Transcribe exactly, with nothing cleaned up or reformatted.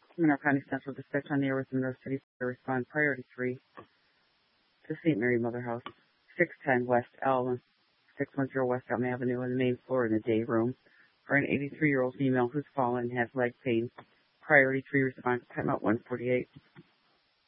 Monroe County Central Dispatch on the air with Monroe City to respond priority three to Saint Mary Mother House, six ten West Elm, six one zero West Elm Avenue on the main floor in the day room for an eighty-three-year-old female who's fallen and has leg pain. Priority three response, timeout one forty-eight.